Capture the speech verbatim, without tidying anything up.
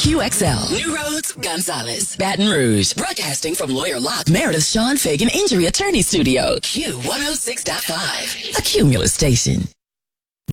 Q X L, New Roads, Gonzales, Baton Rouge. Broadcasting from Lawyer Lock, Meredith Sean Fagan Injury Attorney Studio. Q one oh six point five, a Cumulus station.